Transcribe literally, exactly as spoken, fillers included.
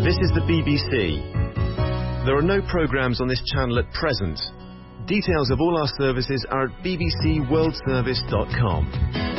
This is the B B C. There are no programmes on this channel at present. Details of all our services are at b b c world service dot com.